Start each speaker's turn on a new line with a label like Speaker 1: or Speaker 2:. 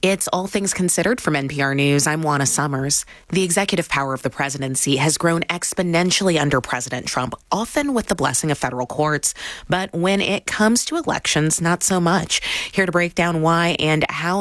Speaker 1: It's All Things Considered from NPR News. I'm Juana Summers. The executive power of the presidency has grown exponentially under President Trump, often with the blessing of federal courts. But when it comes to elections, not so much. Here to break down why and